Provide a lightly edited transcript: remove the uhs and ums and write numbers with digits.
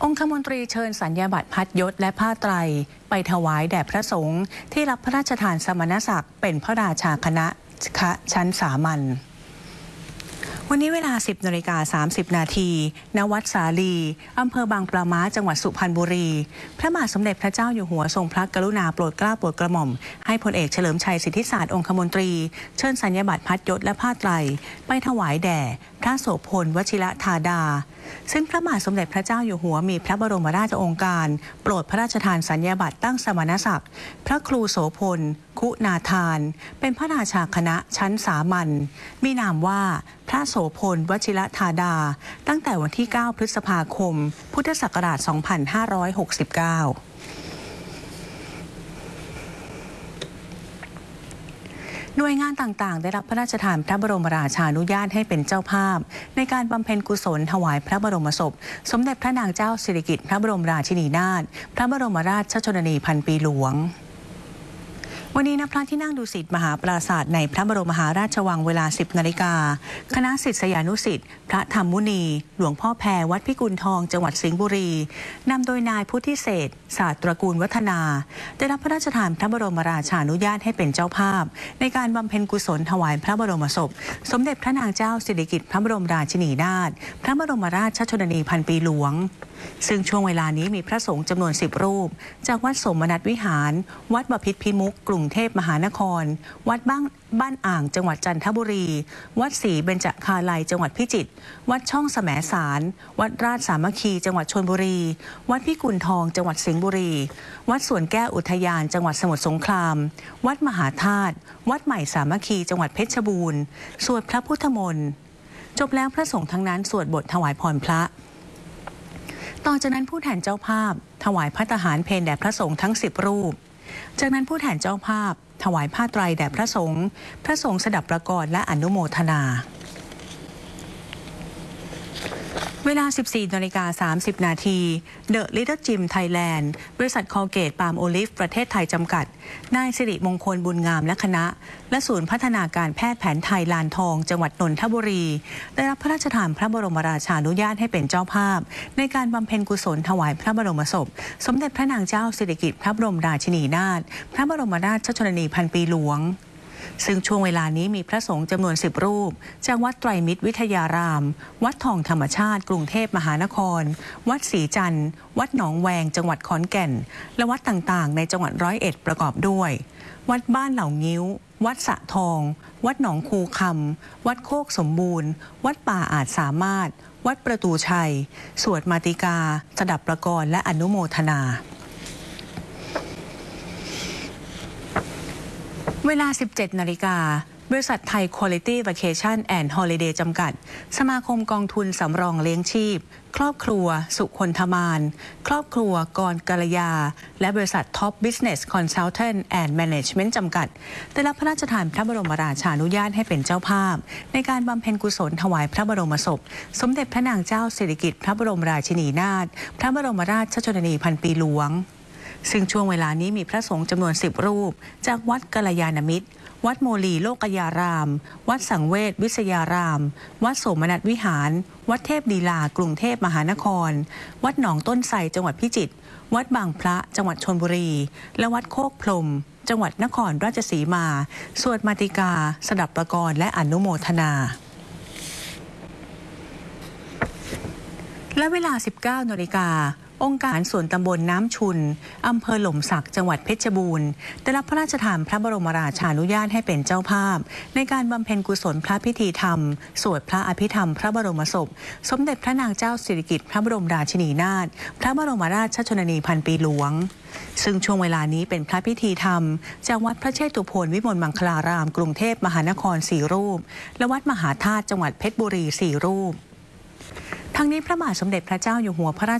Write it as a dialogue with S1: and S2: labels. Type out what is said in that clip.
S1: องคมนตรีเชิญสัญญาบัตรพัดยศและผ้าไตรไปถวายแด่พระสงฆ์ที่รับพระราชทานสมณศักดิ์เป็นพระราชาคณะชั้นสามัญวันนี้เวลา 10:30 น.ณ วัดสาลีอำเภอบางปลาม้าจังหวัดสุพรรณบุรีพระบาทสมเด็จพระเจ้าอยู่หัวทรงพระกรุณาโปรดเกล้าโปรดกระหม่อมให้พลเอกเฉลิมชัยสิทธิศาสตร์องคมนตรีเชิญสัญญาบัตรพัดยศและผ้าไตรไปถวายแด่พระโสพลวชิระธาดาซึ่งพระบาทสมเด็จพระเจ้าอยู่หัวมีพระบรมราชโองการโปรดพระราชทานสัญญาบัตรตั้งสมณศักดิ์พระครูโสพลคุณาทานเป็นพระราชาคณะชั้นสามัญมีนามว่าพระโสพลวชิระธาดาตั้งแต่วันที่ 9 พฤษภาคม พุทธศักราช 2569หน่วยงานต่างๆได้รับพระราชทานพระบรมราชานุญาตให้เป็นเจ้าภาพในการบำเพ็ญกุศลถวายพระบรมศพสมเด็จพระนางเจ้าสิริกิติ์พระบรมราชินีนาถพระบรมราชชนนีพันปีหลวงวันนี้ณพระที่นั่งดุสิตมหาปราสาทในพระบรมมหาราชวังเวลา 10 นาฬิกาคณะศิษยานุศิษย์พระธรรมมุนีหลวงพ่อแพรวัดพิกุลทองจังหวัดสิงห์บุรีนำโดยนายพุทธิเศษศาสตร์ตระกูลวัฒนาได้รับพระราชทานพระบรมราชานุญาตให้เป็นเจ้าภาพในการบำเพ็ญกุศลถวายพระบรมศพสมเด็จพระนางเจ้าสิริกิติ์พระบรมราชินีนาถพระบรมราชชนนีพันปีหลวงซึ่งช่วงเวลานี้มีพระสงฆ์จำนวน 10 รูปจากวัดสมนัตวิหารวัดบพิตรพิมุขกรุงเทพมหานครวัดบ้านอ่างจังหวัดจันทบุรีวัดศรีเบญจคาลัยจังหวัดพิจิตรวัดช่องแสมสารวัดราชสามัคคีจังหวัดชลบุรีวัดพิกุลทองจังหวัดสิงห์บุรีวัดสวนแก้วอุทยานจังหวัดสมุทรสงครามวัดมหาธาตุวัดใหม่สามัคคีจังหวัดเพชรบูรณ์สวดพระพุทธมนต์จบแล้วพระสงฆ์ทั้งนั้นสวดบทถวายพรพระต่อจากนั้นผู้แทนเจ้าภาพถวายภัตตาหารเพลแด่พระสงฆ์ทั้ง 10 รูปจากนั้นผู้แทนเจ้าภาพถวายผ้าไตรแด่พระสงฆ์สดับประกรณ์และอนุโมทนาเวลา 14:30 น.เดอะลิตเติ้ลจิมไทยแลนด์บริษัทคอลเกตปาล์มโอลิฟประเทศไทยจำกัดนายสิริมงคลบุญงามและคณะและศูนย์พัฒนาการแพทย์แผนไทยลานทองจังหวัดนนทบุรีได้รับพระราชทานพระบรมราชานุญาตให้เป็นเจ้าภาพในการบำเพ็ญกุศลถวายพระบรมศพสมเด็จพระนางเจ้าสิริกิติ์พระบรมราชินีนาถพระบรมราชชนนีพันปีหลวงซึ่งช่วงเวลานี้มีพระสงฆ์จำนวน 10 รูปจากวัดไตรมิตรวิทยารามวัดทองธรรมชาติกรุงเทพมหานครวัดศรีจันทร์วัดหนองแวงจังหวัดขอนแก่นและวัดต่างๆในจังหวัด101ประกอบด้วยวัดบ้านเหล่างิ้ววัดสะทองวัดหนองคูคำวัดโคกสมบูรณ์วัดป่าอาจสามารถวัดประตูชัยสวดมาติกาสดับประกรณ์และอนุโมทนาเวลา 17 นาฬิกาบริษัทไทย Quality Vacation and Holiday จำกัดสมาคมกองทุนสำรองเลี้ยงชีพครอบครัวสุคนธมานครอบครัวกรกัลยาและบริษัท Top Business Consultant and Management จำกัดได้รับพระราชทานพระบรมราชานุญาตให้เป็นเจ้าภาพในการบำเพ็ญกุศลถวายพระบรมศพสมเด็จพระนางเจ้าสิริกิติ์พระบรมราชินีนาถพระบรมราชชนนีพันปีหลวงซึ่งช่วงเวลานี้มีพระสงฆ์จำนวน 10 รูปจากวัดกัลยาณมิตรวัดโมลีโลกยารามวัดสังเวชวิทยารามวัดโสมนัสวิหารวัดเทพลีลากรุงเทพมหานครวัดหนองต้นไทรจังหวัดพิจิตรวัดบางพระจังหวัดชลบุรีและวัดโคกพรหมจังหวัดนครราชสีมาสวดมาติกาสดับประกรณ์และอนุโมทนาและเวลา 19 นาฬิกาองค์การส่วนตำบลน้ำชุนอำเภอหล่มสักจังหวัดเพชรบูรณ์ได้รับพระราชทานพระบรมราชานุญาตให้เป็นเจ้าภาพในการบำเพ็ญกุศลพระพิธีธรรมสวดพระอภิธรรมพระบรมศพสมเด็จพระนางเจ้าสิริกิติ์พระบรมราชินีนาถพระบรมราชชนนีพันปีหลวงซึ่งช่วงเวลานี้เป็นพระพิธีธรรมจากวัดพระเชตุพนวิมลมังคลารามกรุงเทพมหานคร4 รูปและวัดมหาธาตุจังหวัดเพชรบุรี4 รูปทั้งนี้พระบาทสมเด็จพระเจ้าอยู่หัวพระรา